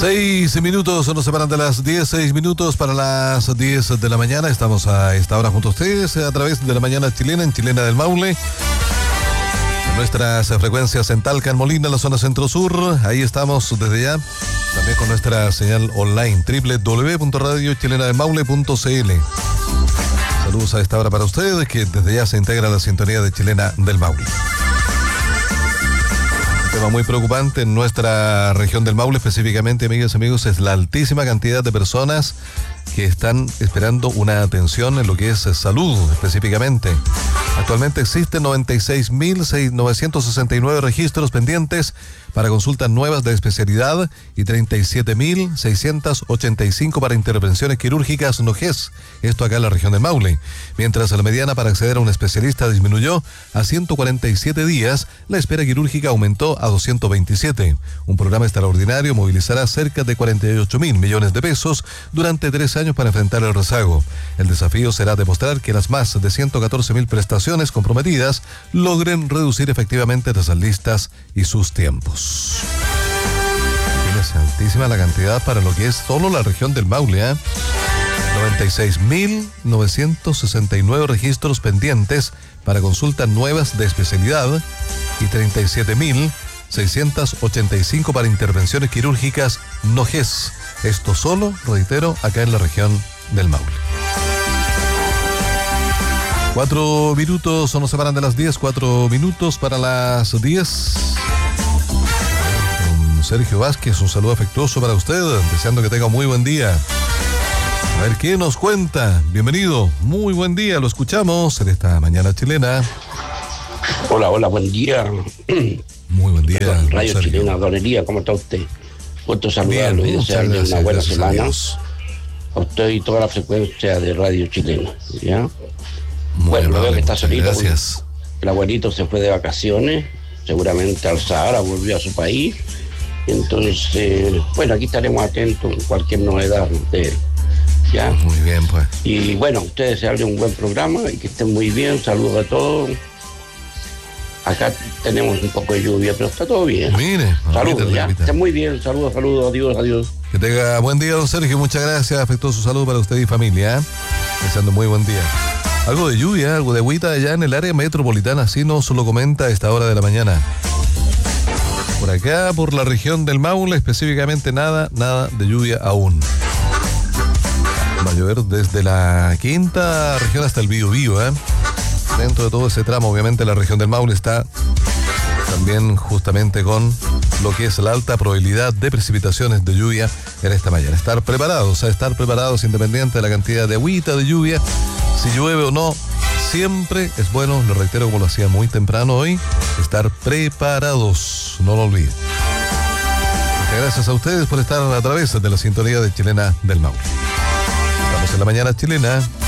6 minutos nos separan de las 10, 6 minutos para las 10 de la mañana. Estamos a esta hora junto a ustedes a través de la mañana chilena, en Chilena del Maule. En nuestras frecuencias en Talca, en Molina, en la zona centro-sur. Ahí estamos desde ya. También con nuestra señal online, www.radiochilenadelmaule.cl. Saludos a esta hora para ustedes, que desde ya se integra a la sintonía de Chilena del Maule. Un tema muy preocupante en nuestra región del Maule, específicamente, amigas y amigos, es la altísima cantidad de personas que están esperando una atención en lo que es salud específicamente. Actualmente existen 96.969 registros pendientes para consultas nuevas de especialidad y 37.685 para intervenciones quirúrgicas no GES, esto acá en la región del Maule. Mientras la mediana para acceder a un especialista disminuyó a 147 días, la espera quirúrgica aumentó a 227. Un programa extraordinario movilizará cerca de 48.000 millones de pesos durante 3 años para enfrentar el rezago. El desafío será demostrar que las más de 114.000 prestaciones comprometidas logren reducir efectivamente esas listas y sus tiempos. Es altísima la cantidad para lo que es solo la región del Maule, 96.969 registros pendientes para consultas nuevas de especialidad y 37.685 para intervenciones quirúrgicas no GES. Esto solo, reitero, acá en la región del Maule. 4 minutos, nos separan de las 10, 4 minutos para las 10. Sergio Vázquez, un saludo afectuoso para usted, deseando que tenga un muy buen día. A ver qué nos cuenta. Bienvenido, muy buen día, lo escuchamos en esta mañana chilena. Hola, buen día. Muy buen día. Radio Sergio. Chilena, Don Elías, ¿cómo está usted? Gusto saludarlo y desearle una buena semana a usted y toda la frecuencia de Radio Chilena, ¿ya? Bueno, lo veo que está solito. Gracias. El abuelito se fue de vacaciones, seguramente al Sahara, volvió a su país. Entonces, bueno, aquí estaremos atentos a cualquier novedad de él, ¿ya? Muy bien, pues. Y bueno, ustedes se hablen un buen programa y que estén muy bien. Saludos a todos. Acá tenemos un poco de lluvia, pero está todo bien. Mire, saludos, ya. Estén muy bien. Saludos, adiós. Que tenga buen día, don Sergio. Muchas gracias. Afectuoso saludo para usted y familia. Deseando muy buen día. Algo de lluvia, algo de agüita allá en el área metropolitana, así nos lo comenta a esta hora de la mañana. Por acá, por la región del Maule, específicamente nada de lluvia aún. Va a llover desde la quinta región hasta el Biobío, Dentro de todo ese tramo, obviamente, la región del Maule está también justamente con lo que es la alta probabilidad de precipitaciones de lluvia en esta mañana. Estar preparados independiente de la cantidad de agüita, de lluvia, si llueve o no. Siempre es bueno, lo reitero como lo hacía muy temprano hoy, estar preparados, no lo olviden. Muchas gracias a ustedes por estar a través de la sintonía de Chilena del Maule. Estamos en la mañana chilena.